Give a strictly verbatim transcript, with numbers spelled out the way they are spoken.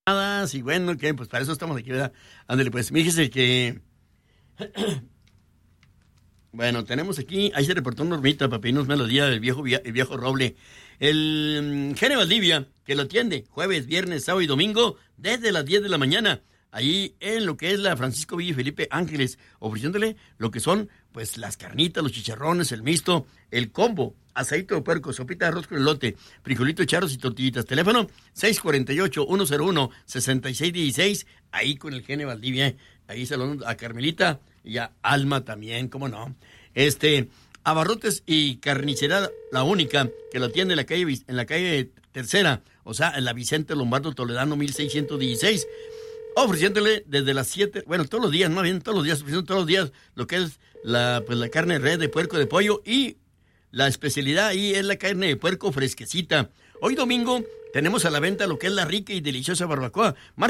Y bueno, que pues para eso estamos aquí, ¿verdad? Ándale, pues, fíjese que... Bueno, tenemos aquí, ahí se reportó Normita para pedirnos melodía del viejo, el viejo roble. El um, Gene Valdivia, que lo atiende jueves, viernes, sábado y domingo, desde las diez de la mañana, ahí en lo que es la Francisco Villa y Felipe Ángeles, ofreciéndole lo que son, pues, las carnitas, los chicharrones, el mixto, el combo, aceite de puerco, sopita de arroz con elote, frijolito, charros y tortillitas. Teléfono seis cuatro ocho, uno cero uno, seis seis uno seis, ahí con el Gene Valdivia, ahí saludando a Carmelita y a Alma también, cómo no. Este, Abarrotes y Carnicería La Única, que lo atiende en la calle, en la calle Tercera, o sea, en la Vicente Lombardo Toledano mil seiscientos dieciséis, ofreciéndole desde las siete, bueno, todos los días, más bien todos los días, ofreciendo todos los días lo que es la, pues, la carne de res, de puerco, de pollo, y la especialidad ahí es la carne de puerco fresquecita. Hoy domingo tenemos a la venta lo que es la rica y deliciosa barbacoa.